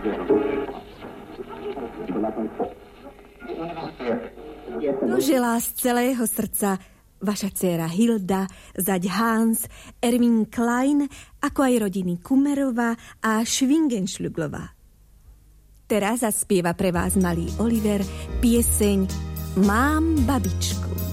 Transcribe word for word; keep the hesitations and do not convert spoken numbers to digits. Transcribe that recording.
To želá z celého srdca vaša dcéra Hilda, zať Hans, Erwin Klein, ako aj rodiny Kumerová a Schwingenschlüglová. Teraz zaspieva pre vás malý Oliver pieseň Mám babičku.